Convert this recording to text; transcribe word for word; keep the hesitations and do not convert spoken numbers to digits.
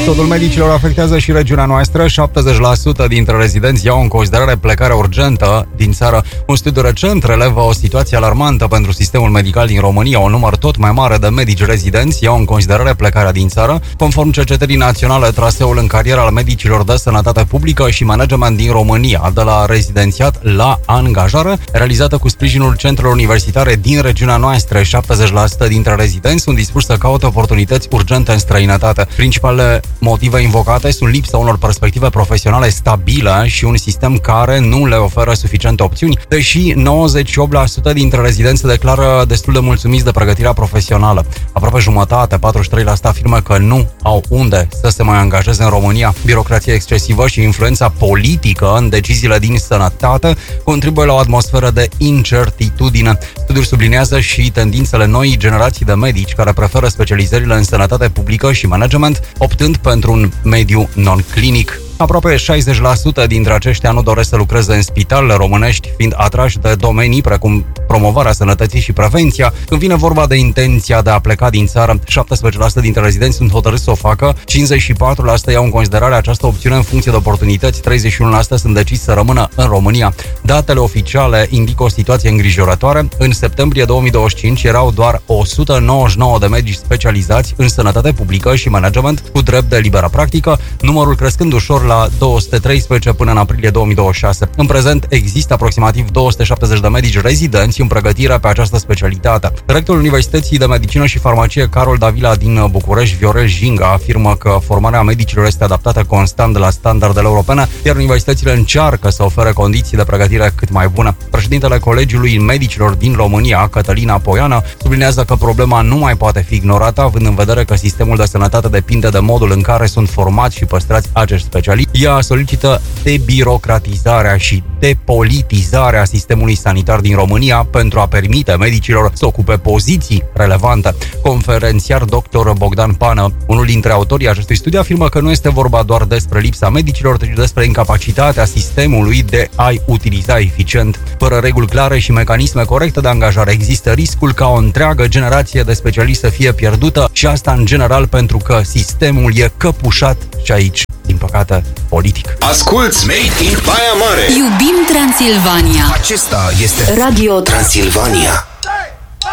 Exodul medicilor afectează și regiunea noastră. șaptezeci la sută dintre rezidenți iau în considerare plecarea urgentă din țară. Un studiu recent relevă o situație alarmantă pentru sistemul medical din România. Un număr tot mai mare de medici rezidenți iau în considerare plecarea din țară. Conform cercetării naționale, traseul în carieră al medicilor de sănătate publică și management din România, de la rezidențiat la angajare, realizată cu sprijinul centrelor universitare din regiunea noastră. șaptezeci la sută dintre rezidenți sunt dispuși să caute oportunități urgente în străinătate. Principalele motive invocate sunt lipsa unor perspective profesionale stabile și un sistem care nu le oferă suficiente opțiuni, deși nouăzeci și opt la sută dintre rezidenți se declară destul de mulțumiți de pregătirea profesională. Aproape jumătate, patruzeci și trei la sută, afirmă că nu au unde să se mai angajeze în România. Birocrația excesivă și influența politică în deciziile din sănătate contribuie la o atmosferă de incertitudine. Studiul subliniază și tendințele noii generații de medici care preferă specializările în sănătate publică și management, optând pentru un mediu non-clinic. Aproape șaizeci la sută dintre aceștia nu doresc să lucreze în spitalele românești, fiind atrași de domenii precum promovarea sănătății și prevenția. Când vine vorba de intenția de a pleca din țară, șaptesprezece la sută dintre rezidenți sunt hotărâți să o facă, cincizeci și patru la sută iau în considerare această opțiune în funcție de oportunități, treizeci și unu la sută sunt deciși să rămână în România. Datele oficiale indică o situație îngrijorătoare. În septembrie două mii douăzeci și cinci erau doar o sută nouăzeci și nouă de medici specializați în sănătate publică și management cu drept de liberă practică, numărul crescând ușor la două sute treisprezece până în aprilie două mii douăzeci și șase. În prezent există aproximativ două sute șaptezeci de medici rezidenți în pregătire pe această specialitate. Rectorul Universității de Medicină și Farmacie Carol Davila din București, Viorel Jinga, afirmă că formarea medicilor este adaptată constant la standardele europene, iar universitățile încearcă să ofere condiții de pregătire cât mai bune. Președintele Colegiului Medicilor din România, Cătălina Poiană, sublinează că problema nu mai poate fi ignorată, având în vedere că sistemul de sănătate depinde de modul în care sunt formați și păstrați acești specialiști. Ea solicită debirocratizarea și depolitizarea sistemului sanitar din România pentru a permite medicilor să ocupe poziții relevante. Conferențiar doctor Bogdan Pană, unul dintre autorii acestui studiu, afirmă că nu este vorba doar despre lipsa medicilor, ci despre incapacitatea sistemului de a-i utiliza eficient. Fără reguli clare și mecanisme corecte de angajare, există riscul ca o întreagă generație de specialiști să fie pierdută și asta în general pentru că sistemul e căpușat și aici, din păcate, politic. Asculți Made in Baia Mare. Iubim Transilvania. Acesta este Radio Transilvania.